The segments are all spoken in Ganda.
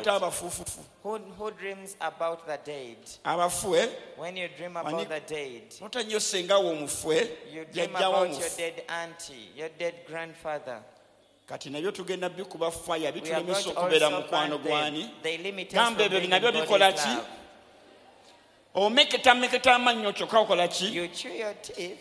Who dreams about the dead? When you dream about the dead, you dream about your dead auntie, your dead grandfather. Kati nabyo tugenda bikuba fire bitulemesa okubeera mukwano gwani gamba ebyo binabyo bikola ki omeketa amannyo kyokka okola ki You chew your teeth.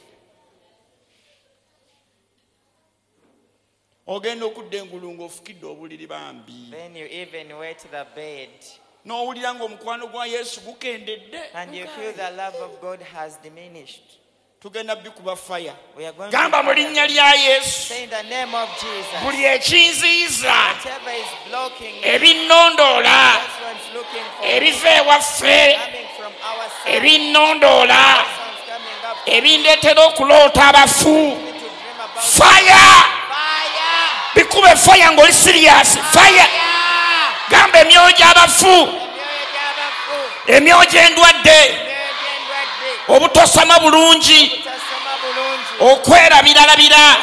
ogenda okudda engulu ng'ofukidde obuliri bambi Then you even wet the bed. n'owulira ng'omukwano gwa Yesu gukendedde And you feel the love of God has diminished. tugenda bikuba fire We are going gamba mu linnya lya Yesu say in the name of Jesus. buli ekinziiza Whatever is blocking me, ebinnondoola that's what's looking for. ebiva ewaffe Coming from our side. ebinnondoola That's what's coming up. ebindeetera okuloota abafu To dream about fire fire. bikube fire ng'oli serious fire gamba emyoyo gy'abafu emyoyo gy'endwadde obutosoma bulungi okwerabiralabira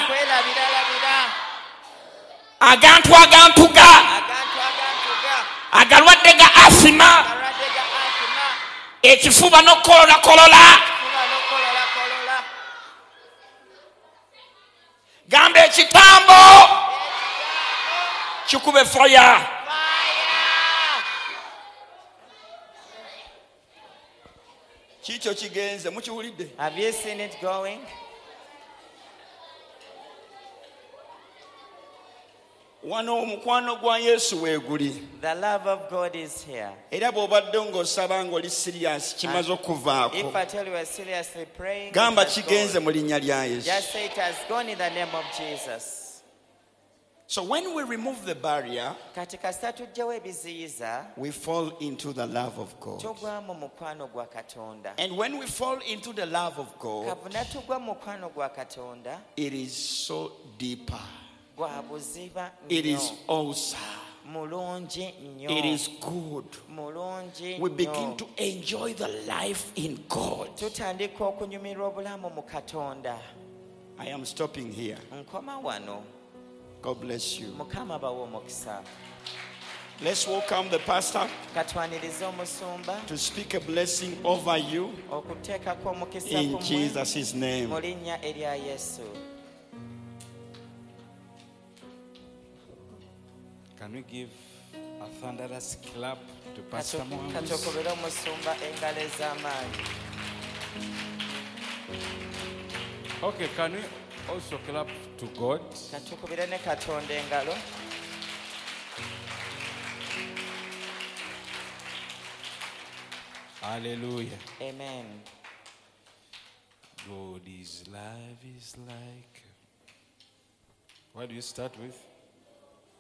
agantuga agalwadde ga asima ekifuba n'okukololakolola gamba ekitambo kikube fire kikyo kigenze mukiwulidde. Have you seen it going? Wano omukwano gwa Yesu weeguli. The love of God is here. Era bw'obadde ng'osaba ng'oli serious kimaze okuvaako. If I tell you we're seriously praying, Gamba kigenze mu linnya lya Yesu. just say it has gone in the name of Jesus. So when we remove the barrier, Katika satujjawo ebiziyiza, we fall into the love of God. tugwa mu mukwano gwa Katonda. And when we fall into the love of God, Kavuna tugwa mu mukwano gwa Katonda, it is so deeper. gwa buziba It is nnyo. awesome. Mulungi nnyo. It is good. Mulungi We begin nnyo. to enjoy the life in God. Tutandika okunyumirwa obulamu mu Katonda. I am stopping here. Nkoma wano. God bless you. Mukama bawe omukisa. Let's welcome the pastor Katwanirize omusumba to speak a blessing over you okuteekako omukisa in kumwe Jesus' name. mu linnya erya Yesu. Can we give a thunderous clap to Pastor Mohammed? Katokobera omusumba engalo ez'amaanyi. Okay, can we also clap to God? Katukubire ne Katonda engalo. Hallelujah. Amen. God is love is like. What do you start with?